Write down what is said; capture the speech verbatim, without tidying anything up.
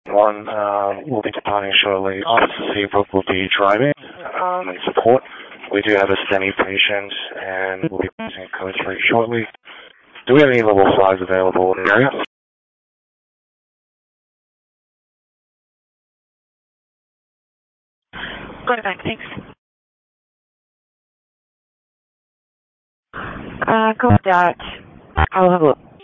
One uh, will be departing shortly. Officer Seabrook will be driving um, and support. We do have a STEMI patient, and we'll be placing code three shortly. Do we have any level fives available in the area? Go back, thanks. Uh, go with that. I'll have a look.